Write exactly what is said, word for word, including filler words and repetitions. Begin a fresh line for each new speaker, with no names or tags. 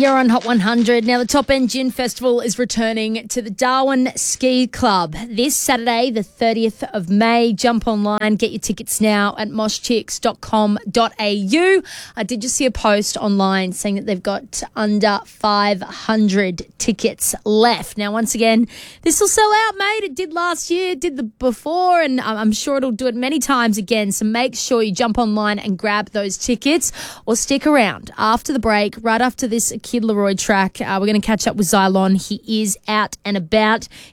You're on Hot one hundred. Now, the Top End Gin Festival is returning to the Darwin Ski Club this Saturday, the thirtieth of May. Jump online, get your tickets now at mosh chicks dot com dot a u. I did just see a post online saying that they've got under five hundred tickets left. Now, once again, this will sell out, mate. It did last year, it did the before, and I'm sure it'll do it many times again. So make sure you jump online and grab those tickets, or stick around after the break, right after this Kid Leroy track. Uh, we're going to catch up with Xylon. He is out and about.